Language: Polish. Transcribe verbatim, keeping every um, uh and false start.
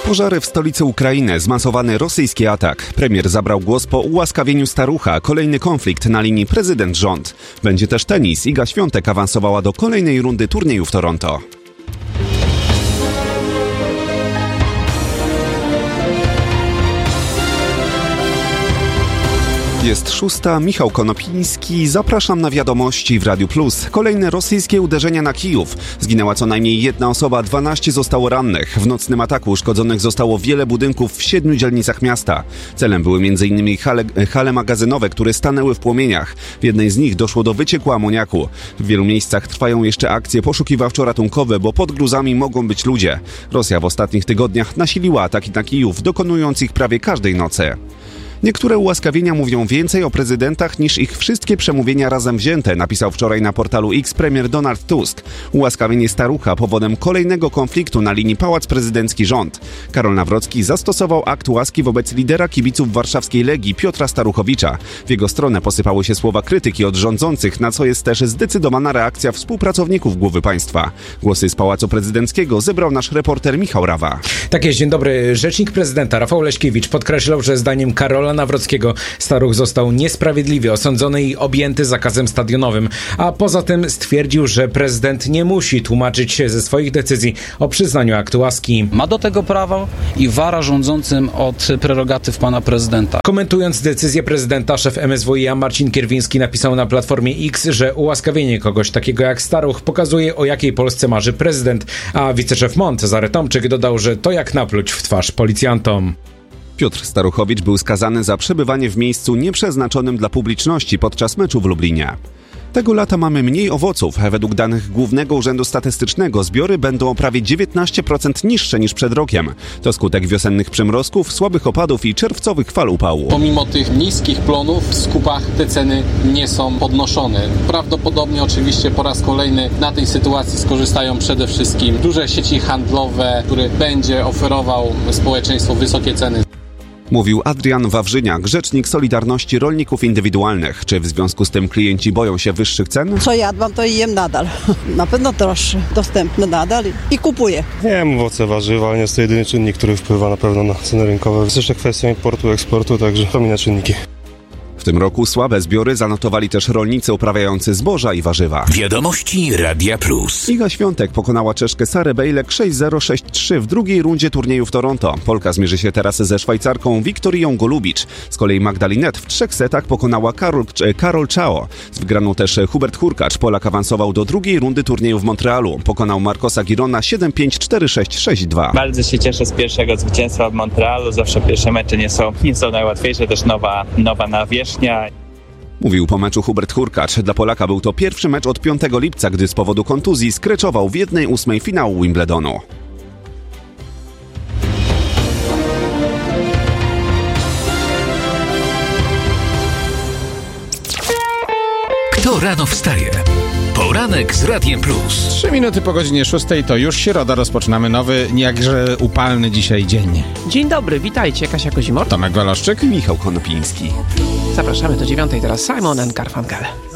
Pożary w stolicy Ukrainy, zmasowany rosyjski atak. Premier zabrał głos po ułaskawieniu starucha, kolejny konflikt na linii prezydent-rząd. Będzie też tenis. Iga Świątek awansowała do kolejnej rundy turnieju w Toronto. Jest szósta, Michał Konopiński. Zapraszam na wiadomości w Radiu Plus. Kolejne rosyjskie uderzenia na Kijów. Zginęła co najmniej jedna osoba, dwanaście zostało rannych. W nocnym ataku uszkodzonych zostało wiele budynków w siedmiu dzielnicach miasta. Celem były m.in. hale, hale magazynowe, które stanęły w płomieniach. W jednej z nich doszło do wycieku amoniaku. W wielu miejscach trwają jeszcze akcje poszukiwawczo-ratunkowe, bo pod gruzami mogą być ludzie. Rosja w ostatnich tygodniach nasiliła ataki na Kijów, dokonując ich prawie każdej nocy. Niektóre ułaskawienia mówią więcej o prezydentach niż ich wszystkie przemówienia razem wzięte, napisał wczoraj na portalu X premier Donald Tusk. Ułaskawienie starucha powodem kolejnego konfliktu na linii Pałac Prezydencki-Rząd. Karol Nawrocki zastosował akt łaski wobec lidera kibiców warszawskiej Legii Piotra Staruchowicza. W jego stronę posypały się słowa krytyki od rządzących, na co jest też zdecydowana reakcja współpracowników głowy państwa. Głosy z Pałacu Prezydenckiego zebrał nasz reporter Michał Rawa. Tak jest, dzień dobry. Rzecznik prezydenta Rafał Leśkiewicz podkreślał, że zdaniem Karola Nawrockiego staruch został niesprawiedliwie osądzony i objęty zakazem stadionowym, a poza tym stwierdził, że prezydent nie musi tłumaczyć się ze swoich decyzji o przyznaniu aktu łaski. Ma do tego prawo i wara rządzącym od prerogatyw pana prezydenta. Komentując decyzję prezydenta, szef M S W i A Marcin Kierwiński napisał na Platformie X, że ułaskawienie kogoś takiego jak staruch pokazuje, o jakiej Polsce marzy prezydent, a wiceszef M O N Cezary Tomczyk dodał, że to jak napluć w twarz policjantom. Piotr Staruchowicz był skazany za przebywanie w miejscu nieprzeznaczonym dla publiczności podczas meczu w Lublinie. Tego lata mamy mniej owoców. Według danych Głównego Urzędu Statystycznego zbiory będą o prawie dziewiętnaście procent niższe niż przed rokiem. To skutek wiosennych przymrozków, słabych opadów i czerwcowych fal upału. Pomimo tych niskich plonów w skupach te ceny nie są podnoszone. Prawdopodobnie oczywiście po raz kolejny na tej sytuacji skorzystają przede wszystkim duże sieci handlowe, które będzie oferował społeczeństwu wysokie ceny. Mówił Adrian Wawrzyniak, rzecznik Solidarności Rolników Indywidualnych. Czy w związku z tym klienci boją się wyższych cen? Co jadłam, to jem nadal. Na pewno droższe, dostępne nadal i kupuję. Jem owoce, warzywa, ale nie jest to jedyny czynnik, który wpływa na pewno na ceny rynkowe. Jest jeszcze kwestia importu, eksportu, także to inne czynniki. W tym roku słabe zbiory zanotowali też rolnicy uprawiający zboża i warzywa. Wiadomości Radia Plus. Iga Świątek pokonała Czeszkę Sarę Bejlek sześć zero sześć trzy w drugiej rundzie turnieju w Toronto. Polka zmierzy się teraz ze Szwajcarką Wiktorią Golubicz. Z kolei Magdalinet w trzech setach pokonała Karol, Karol Czao. Z wygraną też Hubert Hurkacz. Polak awansował do drugiej rundy turnieju w Montrealu. Pokonał Marcosa Girona siedem pięć cztery sześć sześć dwa. Bardzo się cieszę z pierwszego zwycięstwa w Montrealu. Zawsze pierwsze mecze nie są, nie są najłatwiejsze, też nowa, nowa nawierzchnia. Mówił po meczu Hubert Hurkacz. Dla Polaka był to pierwszy mecz od piątego lipca, gdy z powodu kontuzji skreczował w jednej ósmej finału Wimbledonu. Kto rano wstaje? Poranek z Radiem Plus. Trzy minuty po godzinie szóstej to już środa. Rozpoczynamy nowy, jakże upalny dzisiaj dzień. Dzień dobry, witajcie. Kasia Kozimor, Tomek Goloszczyk i Michał Konopiński. Zapraszamy do dziewiątej teraz Simon and Garfunkel.